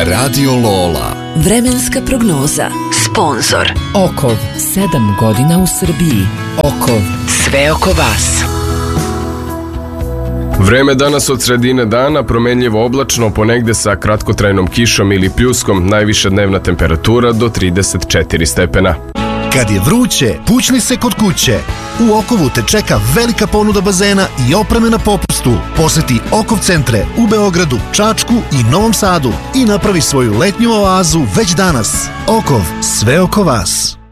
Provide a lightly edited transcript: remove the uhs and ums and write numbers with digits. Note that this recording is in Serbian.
Radio Lola. Vremenska prognoza. Sponzor Okov, 7 godina u Srbiji. Okov, sve oko vas. Vreme danas od sredine dana promenljivo oblačno, ponegde sa kratkotrajnom kišom ili pljuskom, najviša dnevna temperatura do 34 stepena. Kad je vruće, pućni se kod kuće. U Okovu te čeka velika ponuda bazena i opreme na popustu. Poseti Okov centre u Beogradu, Čačku i Novom Sadu i napravi svoju letnju oazu već danas. Okov, sve oko vas.